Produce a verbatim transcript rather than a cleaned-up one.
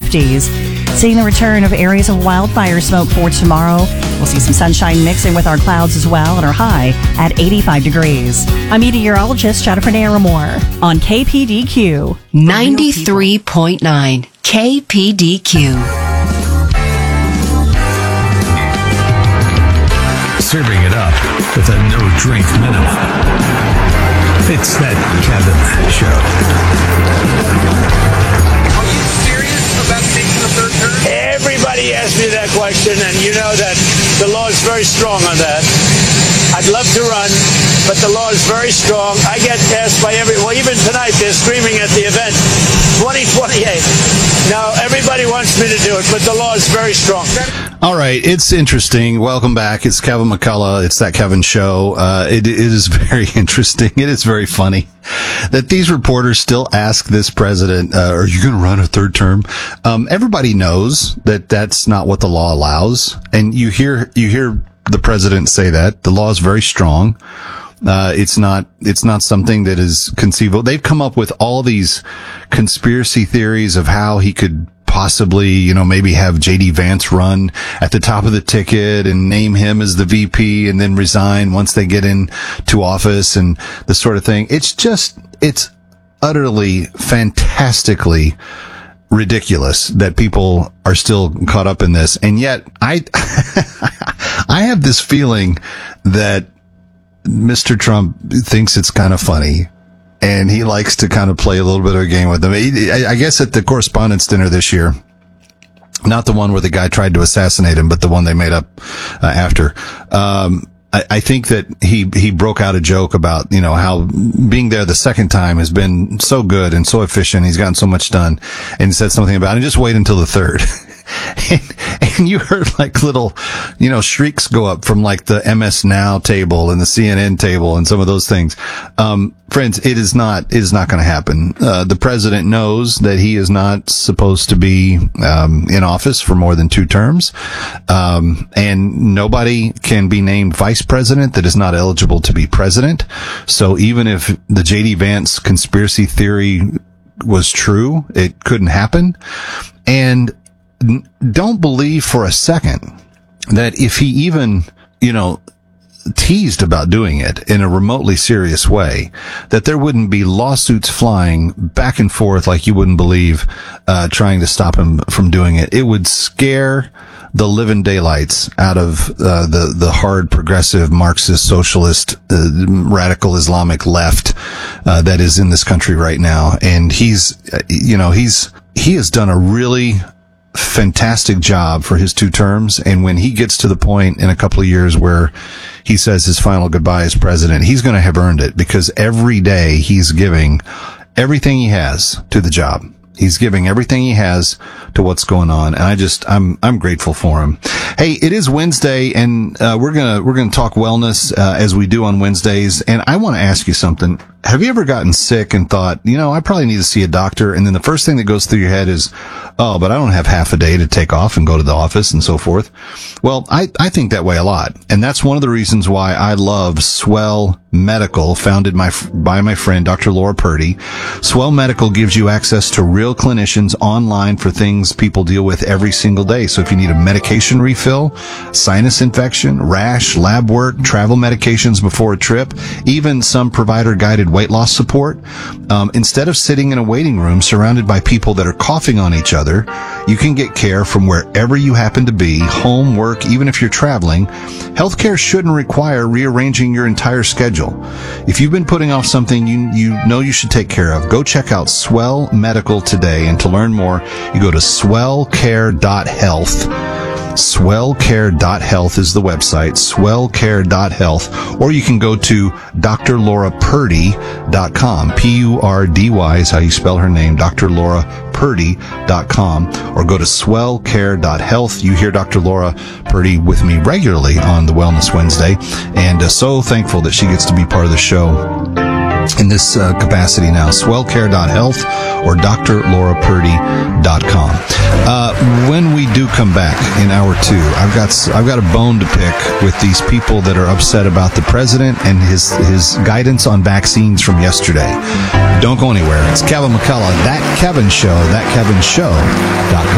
fifties. Seeing the return of areas of wildfire smoke for tomorrow. We'll see some sunshine mixing with our clouds as well, and our high at eighty-five degrees. I'm meteorologist Jennifer Naramore on K P D Q. ninety-three point nine K P D Q. Serving it up with a no-drink minimum. It's that Kevin Show. Are you serious about taking the third term? Everybody asks me that question, and you know that the law is very strong on that. I'd love to run, but the law is very strong. I get asked by every, well, even tonight they're screaming at the event, twenty twenty-eight. Now, everybody wants me to do it, but the law is very strong. All right, it's interesting. Welcome back. It's Kevin McCullough. It's that Kevin Show. Uh, it, it is very interesting. It is very funny that these reporters still ask this president, uh, are you going to run a third term? Um, everybody knows that that's not what the law allows. And you hear, you hear the president say that. The law is very strong. Uh, it's not, it's not something that is conceivable. They've come up with all these conspiracy theories of how he could possibly, you know, maybe have J D Vance run at the top of the ticket and name him as the V P and then resign once they get into office and this sort of thing. It's just, it's utterly, fantastically ridiculous that people are still caught up in this. And yet I, I have this feeling that Mister Trump thinks it's kind of funny. And he likes to kind of play a little bit of a game with them. I guess at the Correspondents' Dinner this year, not the one where the guy tried to assassinate him, but the one they made up uh, after. Um, I, I think that he he broke out a joke about, you know, how being there the second time has been so good and so efficient. He's gotten so much done, and he said something about it. Just wait until the third. And, and you heard like little, you know, shrieks go up from like the M S Now table and the C N N table and some of those things. Um, friends, it is not, it is not going to happen. Uh, the president knows that he is not supposed to be, um, in office for more than two terms. Um, and nobody can be named vice president that is not eligible to be president. So even if the J D Vance conspiracy theory was true, it couldn't happen. And don't believe for a second that if he even, you know, teased about doing it in a remotely serious way, that there wouldn't be lawsuits flying back and forth like you wouldn't believe, uh, trying to stop him from doing it. It would scare the living daylights out of, uh, the, the hard progressive Marxist socialist, uh, radical Islamic left, uh, that is in this country right now. And he's, uh, you know, he's, he has done a really fantastic job for his two terms. And when he gets to the point in a couple of years where he says his final goodbye as president, he's going to have earned it, because every day he's giving everything he has to the job. He's giving everything he has to what's going on. And I just, I'm, I'm grateful for him. Hey, it is Wednesday, and, uh, we're gonna, we're gonna talk wellness, uh, as we do on Wednesdays. And I want to ask you something. Have you ever gotten sick and thought, you know, I probably need to see a doctor? And then the first thing that goes through your head is, oh, but I don't have half a day to take off and go to the office and so forth. Well, I, I think that way a lot. And that's one of the reasons why I love Swell Medical, founded my, by my friend, Doctor Laura Purdy. Swell Medical gives you access to real clinicians online for things people deal with every single day. So if you need a medication refill, sinus infection, rash, lab work, travel medications before a trip, even some provider-guided weight loss support, um, instead of sitting in a waiting room surrounded by people that are coughing on each other, you can get care from wherever you happen to be, home, work, even if you're traveling. Healthcare shouldn't require rearranging your entire schedule. If you've been putting off something you you know you should take care of, go check out Swell Medical today. And to learn more, you go to swell care dot health. swell care dot health is the website, swell care dot health, or you can go to D R Laura Purdy dot com. P U R D Y is how you spell her name, D R Laura Purdy dot com, or go to swell care dot health. You hear Doctor Laura Purdy with me regularly on the Wellness Wednesday, and uh, so thankful that she gets to be part of the show in this uh, capacity now. swell care dot health or D R Laura Purdy dot com. Uh, when we do come back in hour two, I've got I've got a bone to pick with these people that are upset about the president and his his guidance on vaccines from yesterday. Don't go anywhere. It's Kevin McCullough, That Kevin Show, that kevin show dot com.